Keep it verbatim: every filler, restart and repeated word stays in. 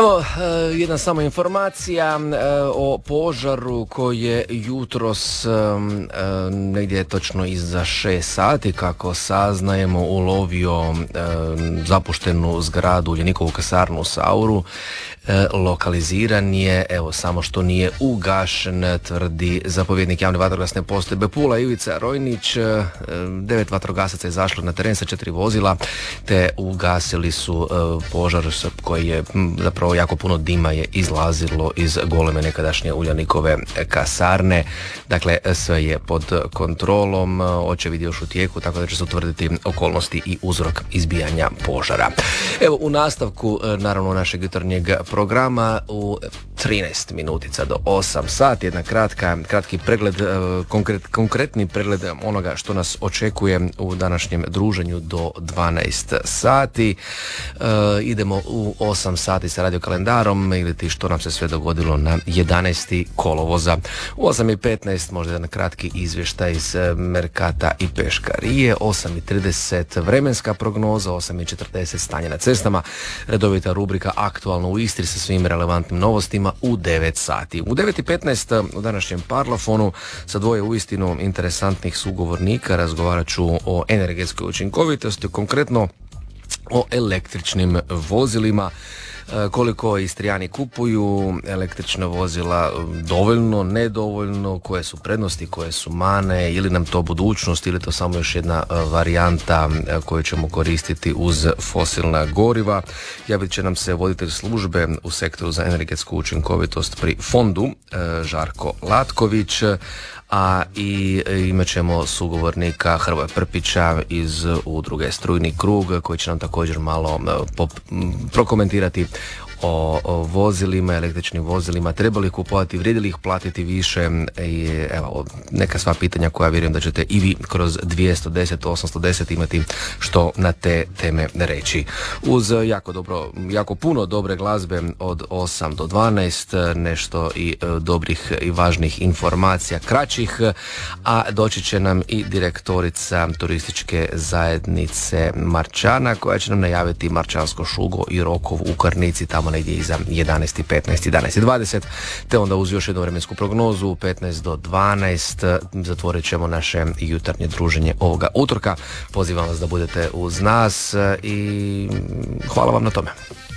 Evo, jedna samo informacija o požaru koji je jutros negdje točno iza šest sati, kako saznajemo, ulovio zapuštenu zgradu Uljanikovu kasarnu u Sauru. Lokaliziran je, evo, samo što nije ugašen, tvrdi zapovjednik javne vatrogasne postrojbe Pula Ivica Rojnić. Devet vatrogasaca je izašlo na teren sa četiri vozila te ugasili su požar koji je zapravo jako puno dima je izlazilo iz goleme nekadašnje Uljanikove kasarne. Dakle, sve je pod kontrolom, očevid je još u tijeku, tako da će se utvrditi okolnosti i uzrok izbijanja požara. Evo, u nastavku naravno našeg jutarnjeg programa u trinaest minutica do osam sati, jedna kratka, kratki pregled, konkret, konkretni pregled onoga što nas očekuje u današnjem druženju do dvanaest sati. E, idemo u osam sati sa radiokalendarom, vidjeti što nam se sve dogodilo na jedanaesti kolovoza. U osam i petnaest možda jedan kratki izvještaj iz Merkata i Peškarije, osam i trideset vremenska prognoza, osam i četrdeset stanje na cestama, redovita rubrika Aktualno u Istri sa svim relevantnim novostima u devet sati. U devet i petnaest u današnjem Parlafonu sa dvoje uistinu interesantnih sugovornika razgovarat ću o energetskoj učinkovitosti, konkretno o električnim vozilima. Koliko Istrijani kupuju električna vozila, dovoljno, nedovoljno, koje su prednosti, koje su mane, ili nam to budućnost ili to samo još jedna varijanta koju ćemo koristiti uz fosilna goriva. Javit će nam se voditelj službe u sektoru za energetsku učinkovitost pri fondu, Žarko Latković, a i imat ćemo sugovornika Hrvoja Prpića iz udruge Strujni krug koji će nam također malo pop, prokomentirati o, o vozilima, električnim vozilima, trebali ih kupovati, vrijedi li ih platiti više i evo, neka sva pitanja koja vjerujem da ćete i vi kroz dvjesto deset, osamsto deset imati što na te teme reći. Uz jako dobro, jako puno dobre glazbe od osam do dvanaest, nešto i dobrih i važnih informacija, kraćih, a doći će nam i direktorica turističke zajednice Marčana koja će nam najaviti Marčansko šugo i Rokov u Karnici tamo negdje iza jedanaest i petnaest, jedanaest i dvadeset, te onda uz još jednu vremensku prognozu petnaest do dvanaest zatvorit ćemo naše jutarnje druženje ovoga utorka. Pozivam vas da budete uz nas i hvala vam na tome.